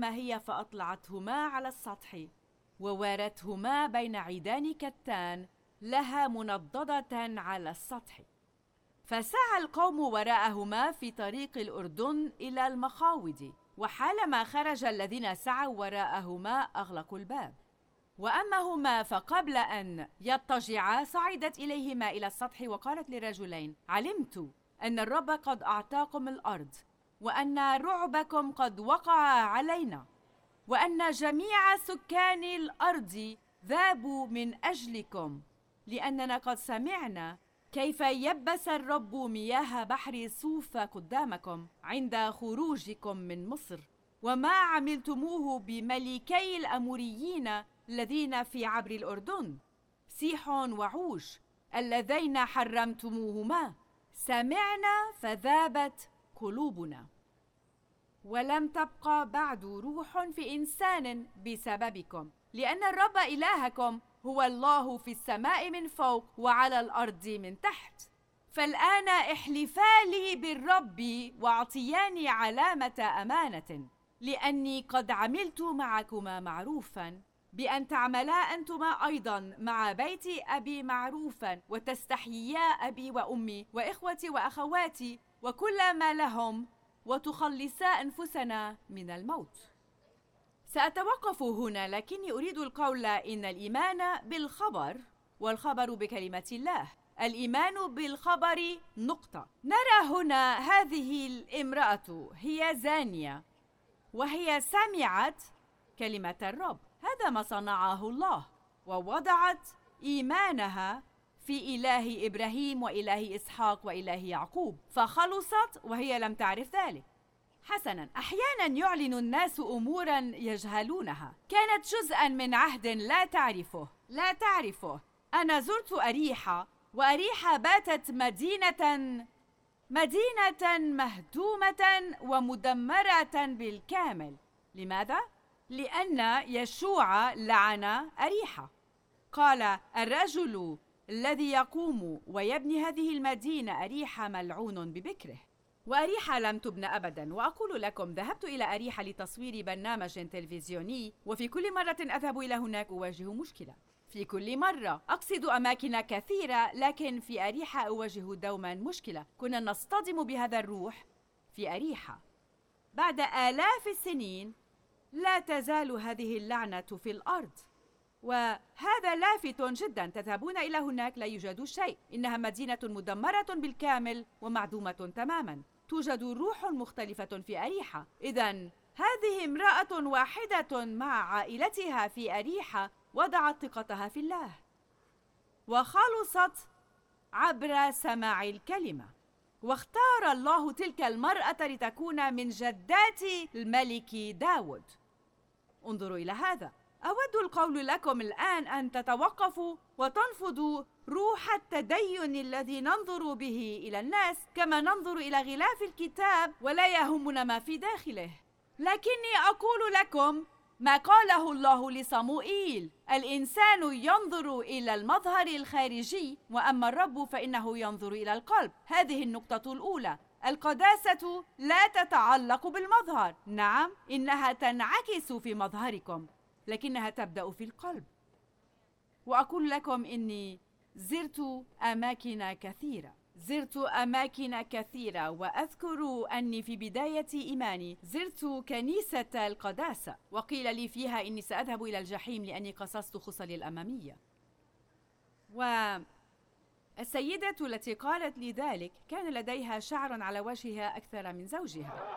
أما هي فأطلعتهما على السطح، ووارتهما بين عيدان كتان لها منضدة على السطح. فسعى القوم وراءهما في طريق الأردن إلى المخاوض، وحالما خرج الذين سعوا وراءهما أغلقوا الباب. وأما هما فقبل أن يضطجعا صعدت إليهما إلى السطح وقالت للرجلين: علمت أن الرب قد أعطاكم الأرض، وأن رعبكم قد وقع علينا، وأن جميع سكان الأرض ذابوا من أجلكم، لأننا قد سمعنا كيف يبس الرب مياه بحر صوف قدامكم عند خروجكم من مصر، وما عملتموه بملكي الأموريين الذين في عبر الأردن، سيحون وعوش، اللذين حرمتموهما. سمعنا فذابت قلوبنا، ولم تبقى بعد روح في إنسان بسببكم، لأن الرب إلهكم هو الله في السماء من فوق وعلى الأرض من تحت. فالآن احلفا لي بالرب واعطياني علامة أمانة، لأني قد عملت معكما معروفا، بأن تعملا أنتما أيضا مع بيت أبي معروفا، وتستحييا أبي وأمي وإخوتي وأخواتي وكل ما لهم، وتخلصا أنفسنا من الموت. سأتوقف هنا، لكني أريد القول إن الإيمان بالخبر والخبر بكلمة الله. الإيمان بالخبر نقطة. نرى هنا هذه الامرأة هي زانية، وهي سمعت كلمة الرب. هذا ما صنعه الله، ووضعت إيمانها في إله إبراهيم وإله إسحاق وإله يعقوب، فخلصت وهي لم تعرف ذلك. حسناً، أحياناً يعلن الناس أموراً يجهلونها، كانت جزءاً من عهد لا تعرفه. أنا زرت أريحة، وأريحة باتت مدينة مهدومة ومدمرة بالكامل. لماذا؟ لأن يشوع لعن أريحة. قال: الرجل الذي يقوم ويبني هذه المدينة أريحة ملعون ببكره. وأريحة لم تبنى أبداً. وأقول لكم، ذهبت إلى أريحة لتصوير برنامج تلفزيوني، وفي كل مرة أذهب إلى هناك أواجه مشكلة. في كل مرة أقصد أماكن كثيرة، لكن في أريحة أواجه دوما مشكلة. كنا نصطدم بهذا الروح في أريحة. بعد آلاف السنين لا تزال هذه اللعنة في الأرض، وهذا لافت جدا. تذهبون إلى هناك لا يوجد شيء، إنها مدينة مدمرة بالكامل ومعدومة تماما. توجد روح مختلفة في أريحة. إذن هذه امرأة واحدة مع عائلتها في أريحة وضعت ثقتها في الله، وخلصت عبر سماع الكلمة. واختار الله تلك المرأة لتكون من جدات الملك داود. انظروا إلى هذا. أود القول لكم الآن أن تتوقفوا وتنفضوا روح التدين الذي ننظر به إلى الناس، كما ننظر إلى غلاف الكتاب ولا يهمنا ما في داخله. لكني أقول لكم ما قاله الله لصموئيل: الإنسان ينظر إلى المظهر الخارجي، وأما الرب فإنه ينظر إلى القلب. هذه النقطة الأولى. القداسة لا تتعلق بالمظهر، نعم إنها تنعكس في مظهركم، لكنها تبدأ في القلب. وأقول لكم إني زرت أماكن كثيرة، وأذكر أني في بداية إيماني زرت كنيسة القداسة، وقيل لي فيها إني سأذهب إلى الجحيم لأني قصصت خصلي الأمامية. والسيدة التي قالت لي ذلك كان لديها شعر على وجهها أكثر من زوجها،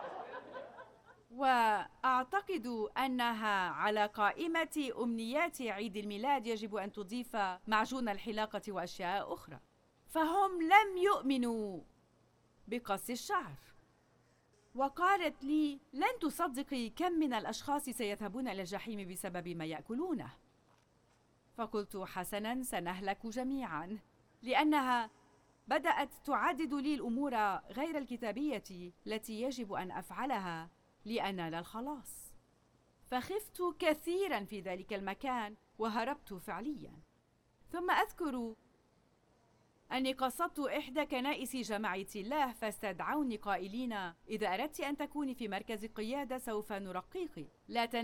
وأعتقد أنها على قائمة أمنيات عيد الميلاد يجب أن تضيف معجون الحلاقة وأشياء أخرى. فهم لم يؤمنوا بقص الشعر. وقالت لي: لن تصدقي كم من الأشخاص سيذهبون إلى الجحيم بسبب ما يأكلونه. فقلت: حسناً، سنهلك جميعاً، لأنها بدأت تعدد لي الأمور غير الكتابية التي يجب أن أفعلها لأنال الخلاص. فخفت كثيراً في ذلك المكان وهربت فعلياً. ثم أذكر أني قصدت إحدى كنائس جماعة الله، فاستدعوني قائلين: إذا أردت أن تكوني في مركز القيادة سوف نرقيك. لا